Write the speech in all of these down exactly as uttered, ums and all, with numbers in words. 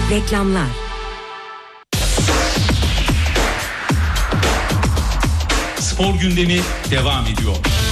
Reklamlar. Spor gündemi devam ediyor.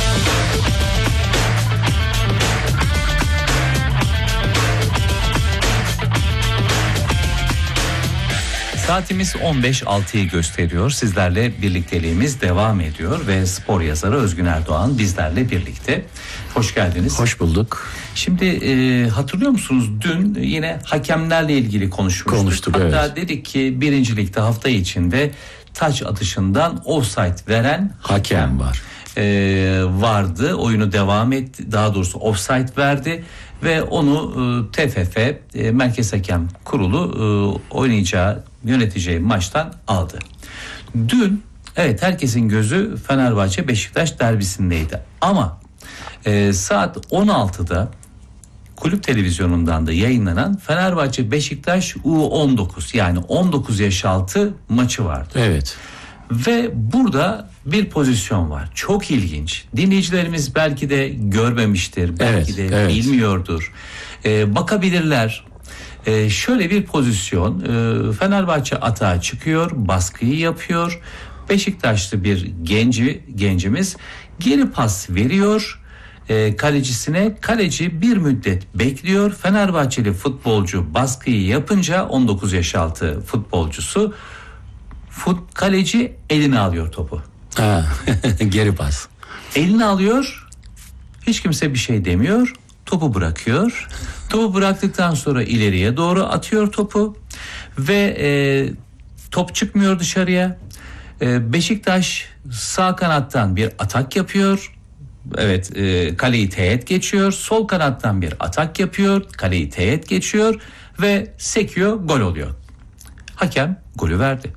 Saatimiz on beş altıyı gösteriyor. Sizlerle birlikteliğimiz devam ediyor ve spor yazarı Özgün Erdoğan bizlerle birlikte. Hoş geldiniz. Hoş bulduk. Şimdi e, hatırlıyor musunuz? Dün yine hakemlerle ilgili konuşmuştuk. Konuştuk, Hatta evet. dedik ki birincilikte hafta içinde taç atışından offside veren hakem, Hakem var. e, vardı. Oyunu devam etti. Daha doğrusu offside verdi ve onu e, T F F e, Merkez Hakem Kurulu e, oynayacağı, yöneteceği maçtan aldı. Dün evet herkesin gözü Fenerbahçe Beşiktaş derbisindeydi. Ama e, saat on altıda kulüp televizyonundan da yayınlanan Fenerbahçe Beşiktaş U on dokuz yani on dokuz yaş altı maçı vardı. Evet. Ve burada bir pozisyon var. Çok ilginç. Dinleyicilerimiz belki de görmemiştir, belki Evet, de evet. bilmiyordur. Ee, bakabilirler. Ee, şöyle bir pozisyon. Ee, Fenerbahçe atağa çıkıyor, baskıyı yapıyor. Beşiktaşlı bir genci gencimiz geri pas veriyor e, kalecisine. Kaleci bir müddet bekliyor. Fenerbahçeli futbolcu baskıyı yapınca on dokuz yaş altı futbolcusu, fut kaleci eline alıyor topu. Ha, geri pas. Eline alıyor. Hiç kimse bir şey demiyor. Topu bırakıyor. Topu bıraktıktan sonra ileriye doğru atıyor topu ve e, top çıkmıyor dışarıya. E, Beşiktaş sağ kanattan bir atak yapıyor. Evet, e, kaleyi teğet geçiyor. Sol kanattan bir atak yapıyor. Kaleyi teğet geçiyor ve sekiyor, gol oluyor. Hakem golü verdi.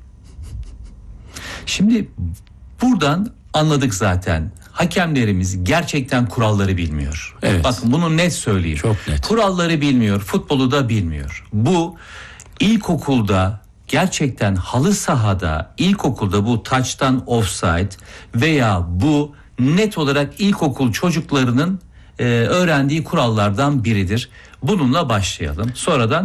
Şimdi buradan anladık zaten. Hakemlerimiz gerçekten kuralları bilmiyor. Evet. Bakın bunu net söyleyeyim. Çok net. Kuralları bilmiyor, futbolu da bilmiyor. Bu ilkokulda gerçekten halı sahada, ilkokulda bu touchdown offside veya bu net olarak ilkokul çocuklarının e, öğrendiği kurallardan biridir. Bununla başlayalım. Sonradan